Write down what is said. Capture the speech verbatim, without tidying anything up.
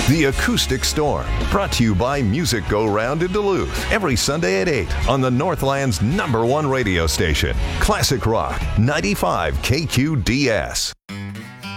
The Acoustic Storm, brought to you by Music Go Round in Duluth, every Sunday at eight on the Northland's number one radio station, Classic Rock, ninety-five K Q D S.